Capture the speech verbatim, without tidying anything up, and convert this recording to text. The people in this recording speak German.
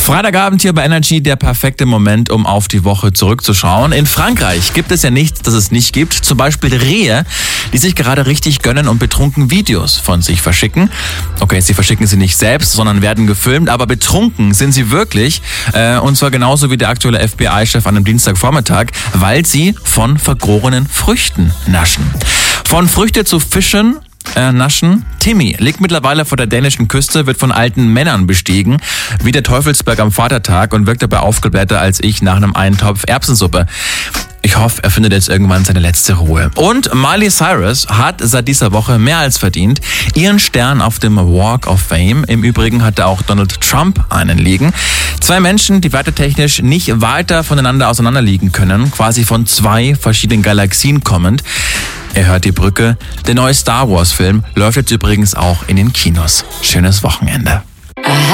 Freitagabend hier bei Energy, der perfekte Moment, um auf die Woche zurückzuschauen. In Frankreich gibt es ja nichts, das es nicht gibt. Zum Beispiel Rehe, die sich gerade richtig gönnen und betrunken Videos von sich verschicken. Okay, sie verschicken sie nicht selbst, sondern werden gefilmt, aber betrunken sind sie wirklich. Äh, und zwar genauso wie der aktuelle F B I-Chef an einem Dienstagvormittag, weil sie von vergorenen Früchten naschen. Von Früchte zu Fischen Äh, naschen. Timmy liegt mittlerweile vor der dänischen Küste, wird von alten Männern bestiegen, wie der Teufelsberg am Vatertag, und wirkt dabei aufgeblähter als ich nach einem Eintopf Erbsensuppe. Ich hoffe, er findet jetzt irgendwann seine letzte Ruhe. Und Miley Cyrus hat seit dieser Woche mehr als verdient ihren Stern auf dem Walk of Fame. Im Übrigen hatte auch Donald Trump einen liegen. Zwei Menschen, die wertetechnisch nicht weiter voneinander auseinanderliegen können, quasi von zwei verschiedenen Galaxien kommend. Er hört die Brücke. Der neue Star Wars Film läuft jetzt übrigens auch in den Kinos. Schönes Wochenende.